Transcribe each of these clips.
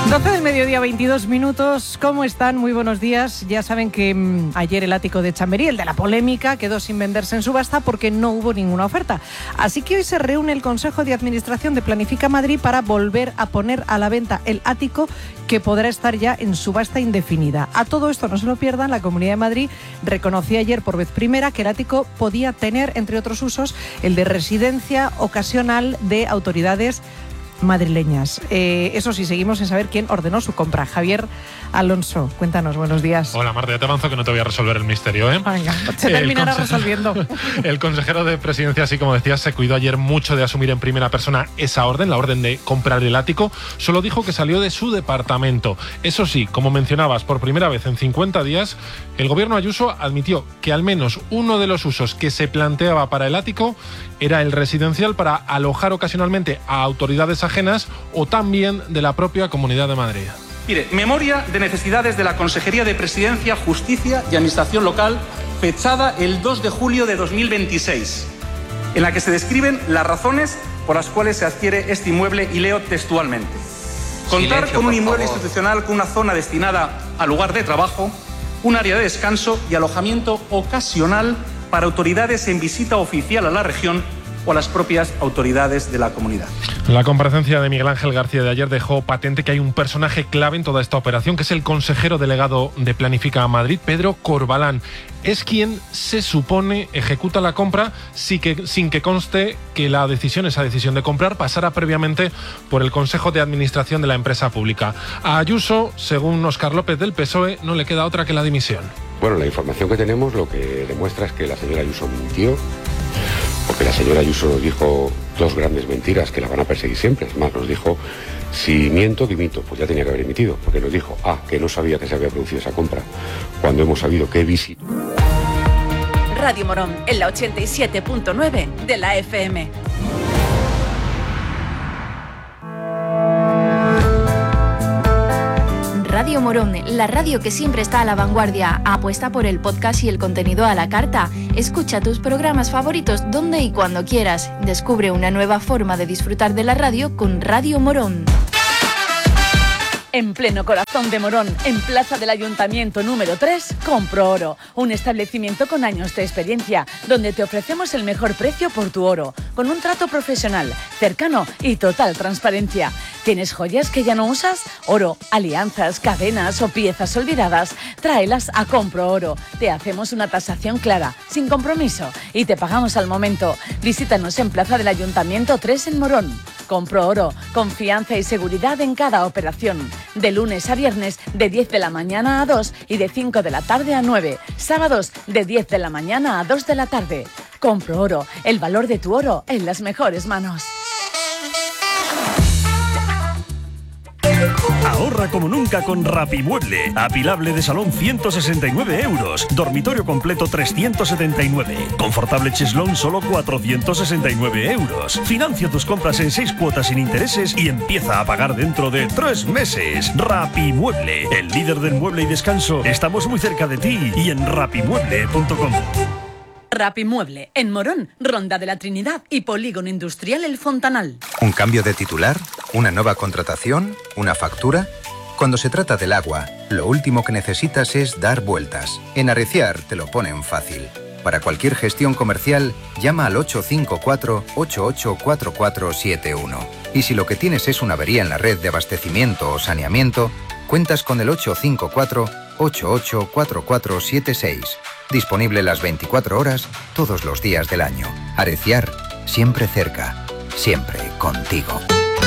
12 del mediodía, 22 minutos. ¿Cómo están? Muy buenos días. Ya saben que ayer el ático de Chamberí, el de la polémica, quedó sin venderse en subasta porque no hubo ninguna oferta. Así que hoy se reúne el Consejo de Administración de Planifica Madrid para volver a poner a la venta el ático, que podrá estar ya en subasta indefinida. A todo esto, no se lo pierdan, la Comunidad de Madrid reconoció ayer por vez primera que el ático podía tener, entre otros usos, el de residencia ocasional de autoridades madrileñas. Eso sí, seguimos sin saber quién ordenó su compra. Javier Alonso, cuéntanos, buenos días. Hola Marta, ya te avanzo que no te voy a resolver el misterio, ¿eh? Venga, se terminará resolviendo. El consejero de Presidencia, así como decías, se cuidó ayer mucho de asumir en primera persona esa orden, la orden de comprar el ático. Solo dijo que salió de su departamento. Eso sí, como mencionabas, por primera vez en 50 días, el gobierno Ayuso admitió que al menos uno de los usos que se planteaba para el ático era el residencial para alojar ocasionalmente a autoridades ajenas o también de la propia Comunidad de Madrid. Mire, memoria de necesidades de la Consejería de Presidencia, Justicia y Administración Local, fechada el 2 de julio de 2026, en la que se describen las razones por las cuales se adquiere este inmueble, y leo textualmente. Contar con un inmueble institucional con una zona destinada al lugar de trabajo, un área de descanso y alojamiento ocasional para autoridades en visita oficial a la región o a las propias autoridades de la comunidad. La comparecencia de Miguel Ángel García de ayer dejó patente que hay un personaje clave en toda esta operación, que es el consejero delegado de Planifica Madrid, Pedro Corbalán. Es quien se supone ejecuta la compra sin que conste que esa decisión de comprar pasara previamente por el Consejo de Administración de la empresa pública. A Ayuso, según Óscar López del PSOE, no le queda otra que la dimisión. Bueno, la información que tenemos lo que demuestra es que la señora Ayuso mintió, porque la señora Ayuso nos dijo dos grandes mentiras que la van a perseguir siempre. Es más, nos dijo, si miento, dimito. Pues ya tenía que haber emitido, porque nos dijo, que no sabía que se había producido esa compra, cuando hemos sabido que visitó. Radio Morón, en la 87.9 de la FM. Radio Morón, la radio que siempre está a la vanguardia, apuesta por el podcast y el contenido a la carta. Escucha tus programas favoritos donde y cuando quieras. Descubre una nueva forma de disfrutar de la radio con Radio Morón. En pleno corazón de Morón, en Plaza del Ayuntamiento número 3, Compro Oro, un establecimiento con años de experiencia, donde te ofrecemos el mejor precio por tu oro, con un trato profesional, cercano y total transparencia. ¿Tienes joyas que ya no usas? Oro, alianzas, cadenas o piezas olvidadas, tráelas a Compro Oro. Te hacemos una tasación clara, sin compromiso, y te pagamos al momento. Visítanos en Plaza del Ayuntamiento 3 en Morón. Compro Oro, confianza y seguridad en cada operación. De lunes a viernes, de 10 de la mañana a 2 y de 5 de la tarde a 9. Sábados, de 10 de la mañana a 2 de la tarde. Compro Oro, el valor de tu oro en las mejores manos. Ahorra como nunca con Rapimueble. Apilable de salón 169 euros. Dormitorio completo 379. Confortable cheslón solo 469 euros. Financia tus compras en 6 cuotas sin intereses y empieza a pagar dentro de 3 meses. Rapimueble, el líder del mueble y descanso. Estamos muy cerca de ti y en rapimueble.com. Rapimueble, en Morón, Ronda de la Trinidad y Polígono Industrial El Fontanal. ¿Un cambio de titular? ¿Una nueva contratación? ¿Una factura? Cuando se trata del agua, lo último que necesitas es dar vueltas. En Arreciar te lo ponen fácil. Para cualquier gestión comercial, llama al 854-884471. Y si lo que tienes es una avería en la red de abastecimiento o saneamiento, cuentas con el 854-884476. Disponible las 24 horas, todos los días del año. Arreciar, siempre cerca, siempre contigo.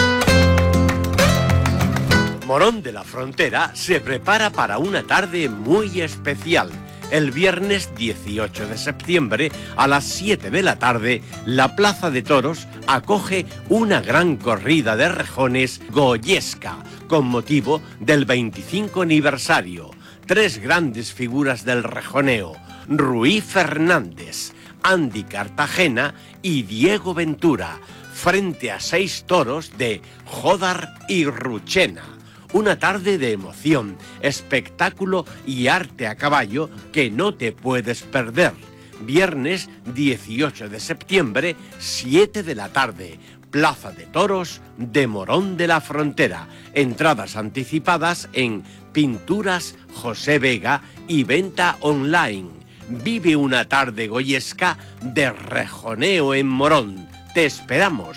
Morón de la Frontera se prepara para una tarde muy especial. El viernes 18 de septiembre a las 7 de la tarde, la Plaza de Toros acoge una gran corrida de rejones goyesca con motivo del 25 aniversario. 3 grandes figuras del rejoneo: Ruy Fernández, Andy Cartagena y Diego Ventura, frente a 6 toros de Jódar y Ruchena. Una tarde de emoción, espectáculo y arte a caballo que no te puedes perder. Viernes 18 de septiembre, 7 de la tarde. Plaza de Toros de Morón de la Frontera. Entradas anticipadas en Pinturas José Vega y venta online. Vive una tarde goyesca de rejoneo en Morón. ¡Te esperamos!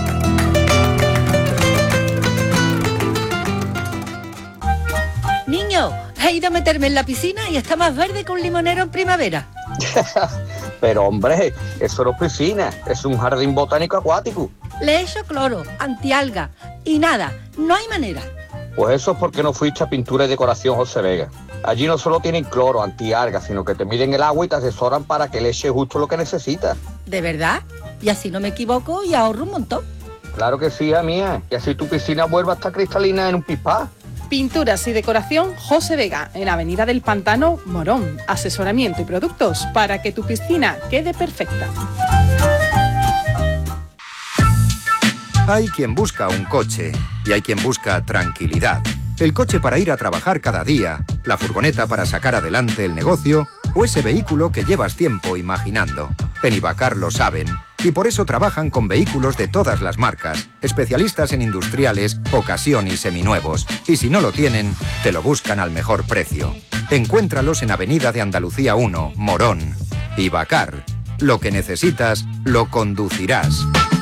Niño, he ido a meterme en la piscina y está más verde que un limonero en primavera. Pero hombre, eso no es piscina, es un jardín botánico acuático. Le he hecho cloro, antialga y nada, no hay manera. Pues eso es porque no fuiste a Pintura y Decoración José Vega. Allí no solo tienen cloro, antialga, sino que te miden el agua y te asesoran para que le eches justo lo que necesitas. ¿De verdad? Y así no me equivoco y ahorro un montón. Claro que sí, mía. Y así tu piscina vuelva a estar cristalina en un pispá. Pinturas y Decoración José Vega, en Avenida del Pantano, Morón. Asesoramiento y productos para que tu piscina quede perfecta. Hay quien busca un coche y hay quien busca tranquilidad. El coche para ir a trabajar cada día, la furgoneta para sacar adelante el negocio o ese vehículo que llevas tiempo imaginando. En Ibacar lo saben y por eso trabajan con vehículos de todas las marcas, especialistas en industriales, ocasión y seminuevos. Y si no lo tienen, te lo buscan al mejor precio. Encuéntralos en Avenida de Andalucía 1, Morón. Ibacar. Lo que necesitas, lo conducirás.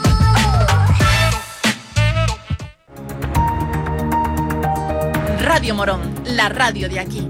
Radio Morón, la radio de aquí.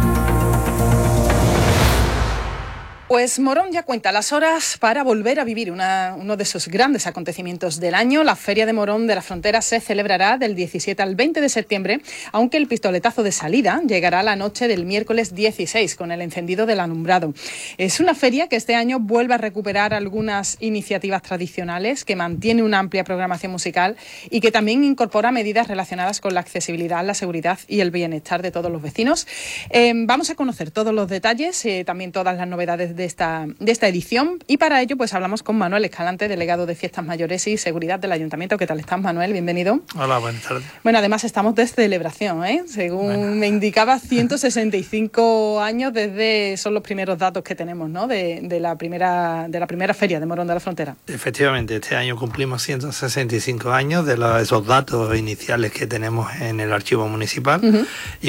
Pues Morón ya cuenta las horas para volver a vivir uno de esos grandes acontecimientos del año. La Feria de Morón de la Frontera se celebrará del 17 al 20 de septiembre, aunque el pistoletazo de salida llegará la noche del miércoles 16 con el encendido del alumbrado. Es una feria que este año vuelve a recuperar algunas iniciativas tradicionales, que mantiene una amplia programación musical y que también incorpora medidas relacionadas con la accesibilidad, la seguridad y el bienestar de todos los vecinos. Vamos a conocer todos los detalles, también todas las novedades de esta edición, y para ello pues hablamos con Manuel Escalante, delegado de Fiestas Mayores y Seguridad del Ayuntamiento. ¿Qué tal estás, Manuel? Bienvenido. Hola, buenas tardes. Bueno, además estamos de celebración, según me indicaba, 165 años son los primeros datos que tenemos, ¿no? de la primera feria de Morón de la Frontera. Efectivamente, este año cumplimos 165 años de esos datos iniciales que tenemos en el archivo municipal. Uh-huh. Y